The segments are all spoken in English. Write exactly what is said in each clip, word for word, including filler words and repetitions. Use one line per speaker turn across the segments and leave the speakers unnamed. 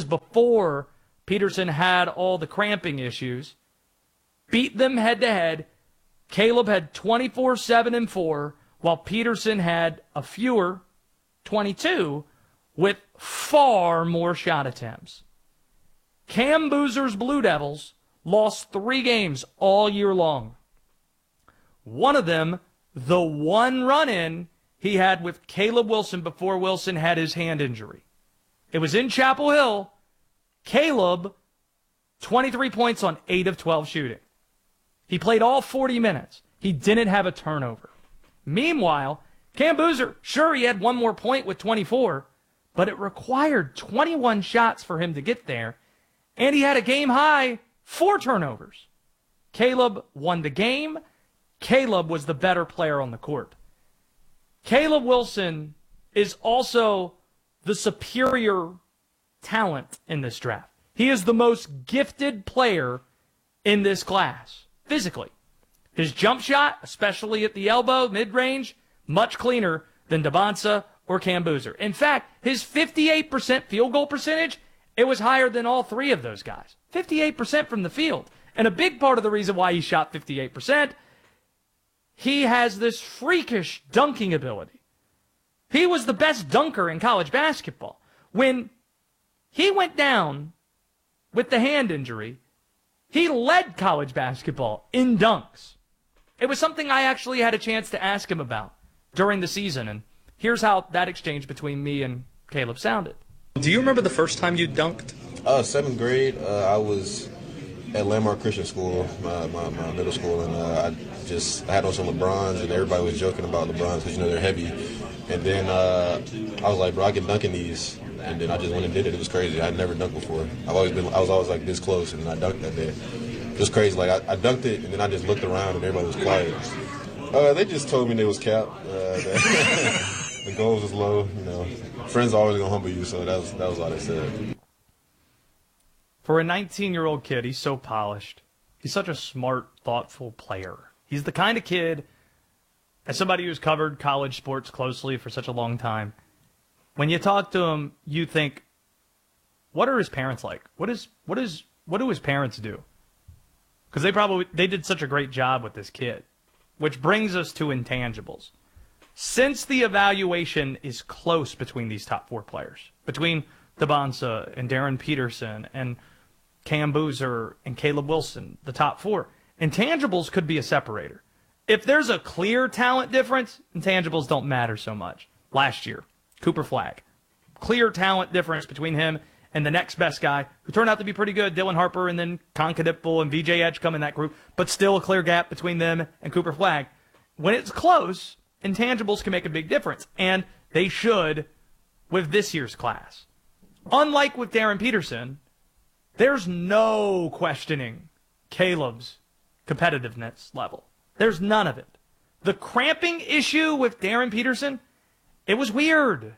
before Peterson had all the cramping issues. Beat them head-to-head. Caleb had twenty-four, seven, and four, while Peterson had a fewer, twenty-two, with far more shot attempts. Cam Boozer's Blue Devils lost three games all year long. One of them, the one run-in he had with Caleb Wilson before Wilson had his hand injury. It was in Chapel Hill. Caleb, twenty-three points on eight of twelve shooting. He played all forty minutes. He didn't have a turnover. Meanwhile, Cam Boozer, sure, he had one more point with twenty-four, but it required twenty-one shots for him to get there, and he had a game-high four turnovers. Caleb won the game. Caleb was the better player on the court. Caleb Wilson is also the superior talent in this draft. He is the most gifted player in this class, physically. His jump shot, especially at the elbow, mid-range, much cleaner than Dabonsa or Cam Boozer. In fact, his fifty-eight percent field goal percentage, it was higher than all three of those guys. fifty-eight percent from the field. And a big part of the reason why he shot fifty-eight percent, he has this freakish dunking ability. He was the best dunker in college basketball. When he went down with the hand injury, he led college basketball in dunks. It was something I actually had a chance to ask him about during the season, and here's how that exchange between me and Caleb sounded. Do you remember the first time you dunked?
Uh, seventh grade, uh, I was at Landmark Christian School, my, my, my middle school, and uh, I just I had on some LeBrons, and everybody was joking about LeBrons because, you know, they're heavy. And then uh, I was like, bro, I can dunk in these. And then I just went and did it. It was crazy. I'd never dunked before. I've always been, I was always like this close, and I dunked that day. It was crazy. Like, I, I dunked it, and then I just looked around, and everybody was quiet. Uh, they just told me it was cap. Uh, that the goals was low. You know, friends are always gonna humble you, so that was that was all they said.
For a nineteen-year-old kid, he's so polished. He's such a smart, thoughtful player. He's the kind of kid, as somebody who's covered college sports closely for such a long time, when you talk to him, you think, what are his parents like? What is what is what do his parents do? Because they probably they did such a great job with this kid. Which brings us to intangibles. Since the evaluation is close between these top four players, between Dabonsa and Darren Peterson and Cam Boozer and Caleb Wilson, the top four, intangibles could be a separator. If there's a clear talent difference, intangibles don't matter so much. Last year, Cooper Flagg. Clear talent difference between him and the next best guy, who turned out to be pretty good, Dylan Harper, and then Konkadipple and V J Edge come in that group, but still a clear gap between them and Cooper Flagg. When it's close, intangibles can make a big difference, and they should with this year's class. Unlike with Darren Peterson, there's no questioning Caleb's competitiveness level. There's none of it. The cramping issue with Darren Peterson, it was weird.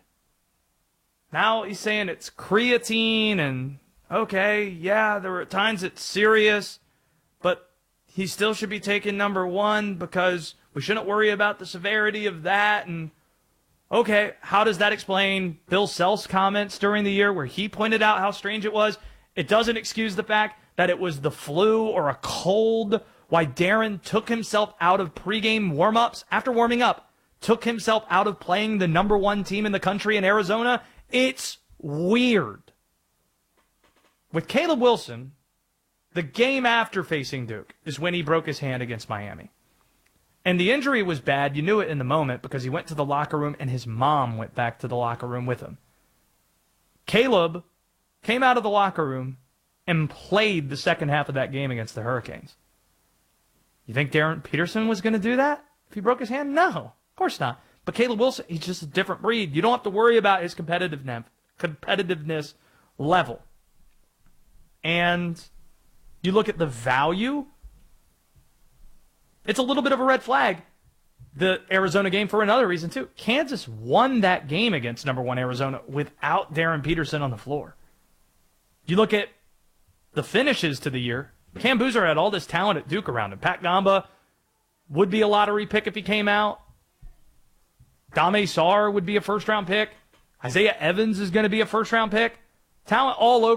Now he's saying it's creatine, and okay, yeah, there were times it's serious, but he still should be taking number one because we shouldn't worry about the severity of that. And okay, how does that explain Bill Self's comments during the year where he pointed out how strange it was? It doesn't excuse the fact that it was the flu or a cold, why Darren took himself out of pregame warm-ups after warming up, took himself out of playing the number one team in the country in Arizona. It's weird. With Caleb Wilson, the game after facing Duke is when he broke his hand against Miami. And the injury was bad. You knew it in the moment because he went to the locker room and his mom went back to the locker room with him. Caleb came out of the locker room and played the second half of that game against the Hurricanes. You think Darren Peterson was going to do that if he broke his hand? No, of course not. But Caleb Wilson, he's just a different breed. You don't have to worry about his competitiveness, competitiveness level. And you look at the value, it's a little bit of a red flag. The Arizona game for another reason, too. Kansas won that game against number one Arizona without Darren Peterson on the floor. You look at the finishes to the year, Cam Boozer had all this talent at Duke around him. Pat Gamba would be a lottery pick if he came out. Dame Sarr would be a first-round pick. Isaiah Evans is going to be a first-round pick. Talent all over.